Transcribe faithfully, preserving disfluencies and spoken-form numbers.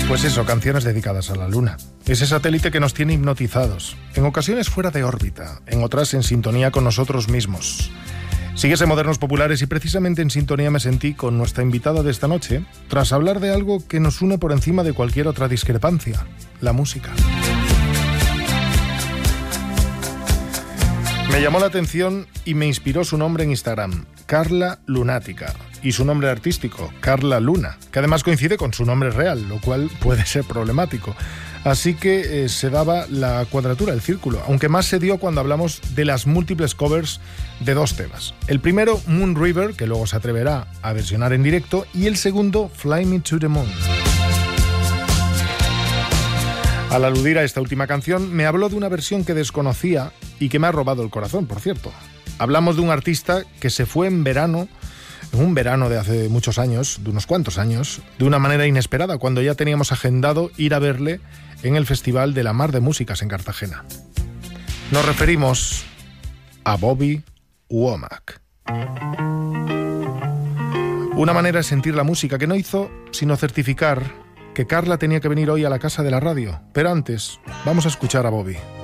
Pues eso, canciones dedicadas a la Luna. Ese satélite que nos tiene hipnotizados, en ocasiones fuera de órbita, en otras en sintonía con nosotros mismos. Síguese Modernos Populares y precisamente en sintonía me sentí con nuestra invitada de esta noche, tras hablar de algo que nos une por encima de cualquier otra discrepancia, la música. Me llamó la atención y me inspiró su nombre en Instagram, Carla Lunática, y su nombre artístico, Carla Luna, que además coincide con su nombre real, lo cual puede ser problemático. Así que eh, se daba la cuadratura, el círculo, aunque más se dio cuando hablamos de las múltiples covers de dos temas. El primero, Moon River, que luego se atreverá a versionar en directo, y el segundo, Fly Me to the Moon. Al aludir a esta última canción, me habló de una versión que desconocía y que me ha robado el corazón, por cierto. Hablamos de un artista que se fue en verano, en un verano de hace muchos años, de unos cuantos años, de una manera inesperada, cuando ya teníamos agendado ir a verle en el Festival de la Mar de Músicas en Cartagena. Nos referimos a Bobby Womack. Una manera de sentir la música que no hizo sino certificar que Carla tenía que venir hoy a la casa de la radio. Pero antes, vamos a escuchar a Bobby.